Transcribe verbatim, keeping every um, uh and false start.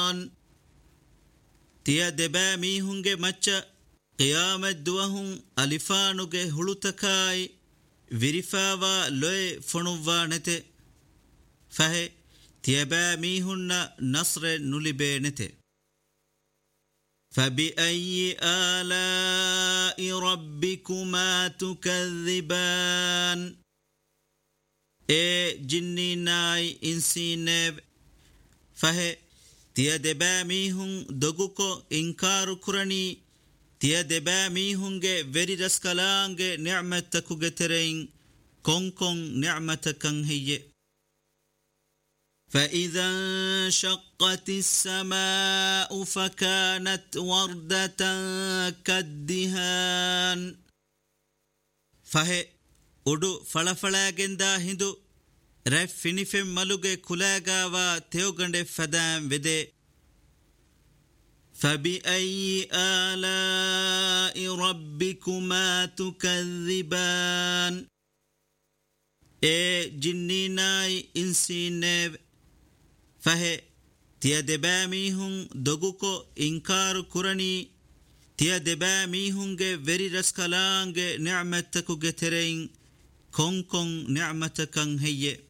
الفرقان تيا دبا ميهنگه مچ قيامت دوهم ألفانوگه هلوتكاي ويرفاوا لوي فنوا نته فهي تيبا ميهن نصر نلبي نته فبأي آلاء ربكما تكذبان اي جني ناي انسي نيب فهي تيا دبا ميهن دغوكو انكار كرني تيا دبا ميهنگه وری رسکلانگه نعمتكوگه ترين كون كون نعمتكن هي فإذا انشقت السماء فكانت وردة كالدهان فهي उडु फळफळाಗೆಂದ ಹಿಂದು ರೆಫ್ ಫಿನಿಫೆಂ ಮಲುಗೆ ಕುಲಾಗಾವ ತೆಯೋಗಂಡೆ ಫದಾಂ ವೆದೆ فبأي آلاء ربكما تكذبان اي جنيناي انسينيب فهي تيا دباميهم دوغوكو انكار كرني تيا دباميهمگه وری رسکلانگه نعمتكو گترين كون كون نعمتكن هي